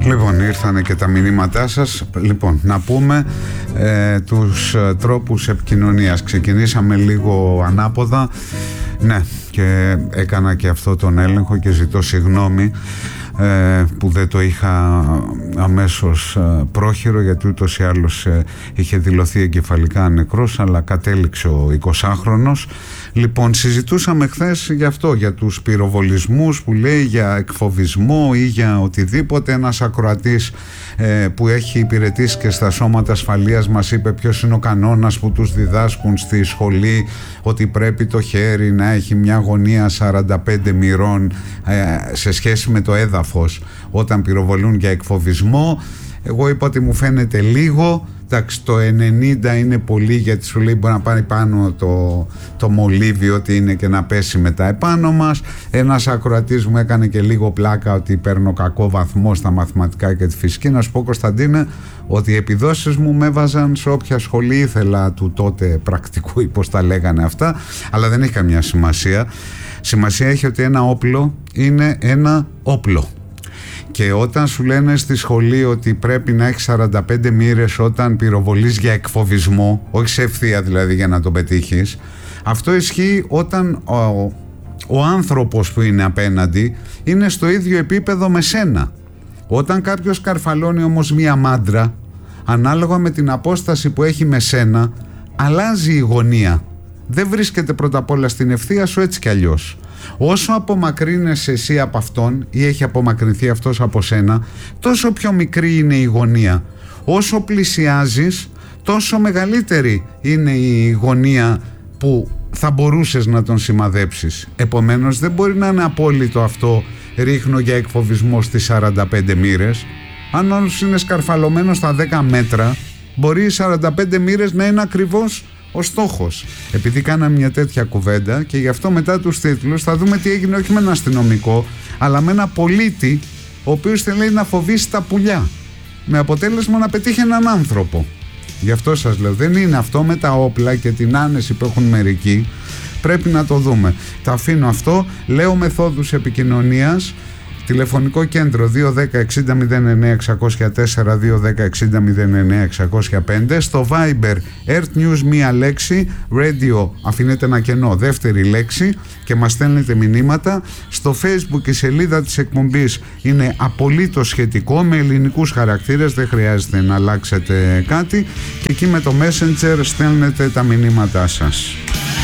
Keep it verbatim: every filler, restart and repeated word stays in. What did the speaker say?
Λοιπόν, ήρθανε και τα μηνύματά σας. Λοιπόν, να πούμε ε, τους ε, τρόπους επικοινωνίας. Ξεκινήσαμε λίγο ανάποδα. Ναι, και έκανα και αυτό τον έλεγχο και ζητώ συγγνώμη ε, που δεν το είχα αμέσως ε, πρόχειρο, γιατί ούτως ή άλλως ε, είχε δηλωθεί εγκεφαλικά νεκρός, αλλά κατέληξε ο εικοσάχρονος. Λοιπόν, συζητούσαμε χθες γι' αυτό, για τους πυροβολισμούς που λέει, για εκφοβισμό ή για οτιδήποτε. Ένας ακροατής ε, που έχει υπηρετήσει και στα σώματα ασφαλείας μας είπε ποιος είναι ο κανόνας που τους διδάσκουν στη σχολή, ότι πρέπει το χέρι να έχει μια γωνία σαράντα πέντε μοιρών ε, σε σχέση με το έδαφος όταν πυροβολούν για εκφοβισμό. Εγώ είπα ότι μου φαίνεται λίγο. Εντάξει, το ενενήντα είναι πολύ, γιατί σου λέει μπορεί να πάρει πάνω το, το μολύβι, ότι είναι, και να πέσει μετά επάνω μας. Ένας ακροατής μου έκανε και λίγο πλάκα ότι παίρνω κακό βαθμό στα μαθηματικά και τη φυσική. Να σου πω, Κωνσταντίνε, ότι οι επιδόσεις μου με έβαζαν σε όποια σχολή ήθελα του τότε πρακτικού, ή πώς τα λέγανε αυτά, αλλά δεν έχει καμιά σημασία. Σημασία έχει ότι ένα όπλο είναι ένα όπλο. Και όταν σου λένε στη σχολή ότι πρέπει να έχει σαράντα πέντε μοίρες όταν πυροβολείς για εκφοβισμό, όχι σε ευθεία δηλαδή για να το πετύχεις, αυτό ισχύει όταν ο, ο άνθρωπος που είναι απέναντι είναι στο ίδιο επίπεδο με σένα. Όταν κάποιος καρφαλώνει όμως μία μάντρα, ανάλογα με την απόσταση που έχει με σένα, αλλάζει η γωνία. Δεν βρίσκεται πρώτα απ' όλα στην ευθεία σου, έτσι κι αλλιώς. Όσο απομακρύνεσαι εσύ από αυτόν ή έχει απομακρυνθεί αυτός από σένα, τόσο πιο μικρή είναι η γωνία. Όσο πλησιάζεις, τόσο μεγαλύτερη είναι η γωνία που θα μπορούσες να τον σημαδέψεις. Επομένως δεν μπορεί να είναι απόλυτο αυτό, ρίχνω για εκφοβισμό στις σαράντα πέντε μοίρες. Αν όλος είναι σκαρφαλωμένος στα δέκα μέτρα, μπορεί οι σαράντα πέντε μοίρες να είναι ακριβώς ο στόχος. Επειδή κάναμε μια τέτοια κουβέντα, και γι' αυτό μετά τους τίτλους θα δούμε τι έγινε, όχι με ένα αστυνομικό, αλλά με ένα πολίτη ο οποίος θέλει να φοβήσει τα πουλιά, με αποτέλεσμα να πετύχει έναν άνθρωπο. Γι' αυτό σας λέω, δεν είναι αυτό με τα όπλα και την άνεση που έχουν μερικοί. Πρέπει να το δούμε. Τα αφήνω αυτό. Λέω μεθόδους επικοινωνίας. Τηλεφωνικό κέντρο δύο δέκα εξήντα μηδέν εννέα εξακόσια τέσσερα, δύο δέκα εξήντα μηδέν εννέα εξακόσια πέντε. Στο Viber Earth News μία λέξη, Radio αφήνετε ένα κενό, δεύτερη λέξη, και μας στέλνετε μηνύματα. Στο Facebook η σελίδα της εκπομπής είναι απολύτως σχετικό, με ελληνικούς χαρακτήρες, δεν χρειάζεται να αλλάξετε κάτι, και εκεί με το Messenger στέλνετε τα μηνύματά σας.